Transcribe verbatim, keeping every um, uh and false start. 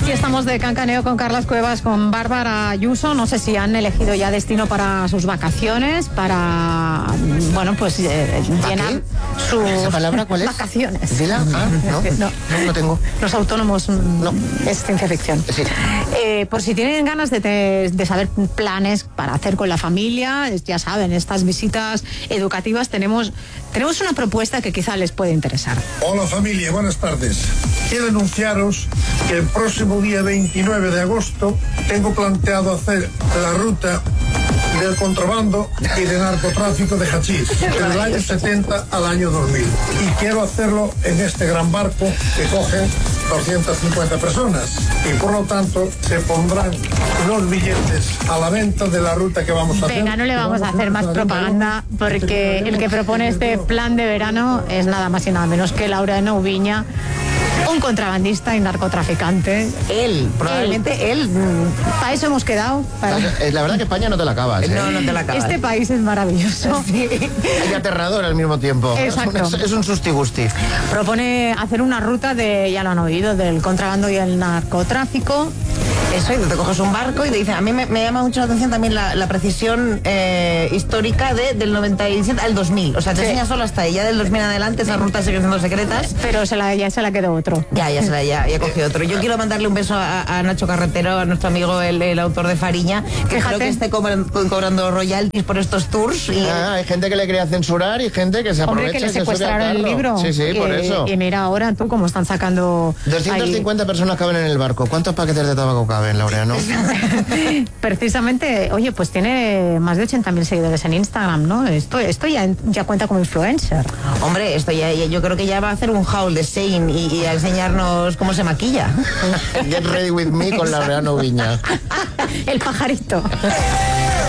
Aquí estamos de cancaneo con Carlas Cuevas, con Bárbara Ayuso. No sé si han elegido ya destino para sus vacaciones, para, bueno, pues eh, llenar sus ¿Esa palabra cuál es? vacaciones. ¿Dila? Ah, no, no, no, no tengo. Los autónomos, no, es ciencia ficción. Sí. Eh, por si tienen ganas de, te, de saber planes para hacer con la familia, ya saben, estas visitas educativas, tenemos, tenemos una propuesta que quizá les puede interesar. Hola familia, buenas tardes. Quiero anunciaros que el próximo día veintinueve de agosto tengo planteado hacer la ruta del contrabando y de narcotráfico de hachís, del año setenta al año dos mil. Y quiero hacerlo en este gran barco que coge doscientas cincuenta personas. Y por lo tanto se pondrán los billetes a la venta de la ruta que vamos a hacer. Venga, no le vamos a hacer más propaganda, porque el que propone este plan de verano es nada más y nada menos que Laureano Ubiña, un contrabandista y narcotraficante. Él, probablemente él. Para eso hemos quedado. Para... La verdad que España no te la acabas, ¿eh? No, no te la acabas. Este país es maravilloso. Sí. Y aterrador al mismo tiempo. Exacto. Es, es un susti-gusti. Propone hacer una ruta de, ya lo han oído, del contrabando y el narcotráfico. Eso, y te coges un barco y te dicen, a mí me, me llama mucho la atención también la, la precisión eh, histórica de, del noventa y siete al dos mil. O sea, te Sí. enseña solo hasta ahí. Ya del dos mil en adelante esas rutas siguen siendo secretas. Pero se la, ya se la quedó otro. Ya, ya se la ya, ya cogió otro. Yo quiero mandarle un beso a, a Nacho Carretero, a nuestro amigo, el, el autor de Fariña, que Fíjate. creo que esté cobran- cobrando royalties por estos tours. Y, Ah, hay gente que le quería censurar y gente que se aprovecha. Hombre, que le y se sube al secuestraron el carro. libro. Sí, sí, por Eh, eso. Y mira ahora tú cómo están sacando... doscientas cincuenta ahí. personas caben en el barco. ¿Cuántos paquetes de tabaco caben, Laureano? Precisamente, oye, pues tiene más de ochenta mil seguidores en Instagram, ¿no? Esto, esto ya, ya cuenta como influencer. hombre, esto ya, ya- yo creo que ya va a hacer un haul de Shane y, y a enseñarnos cómo se maquilla. Get ready with me con Laureano Ubiña. El pajarito.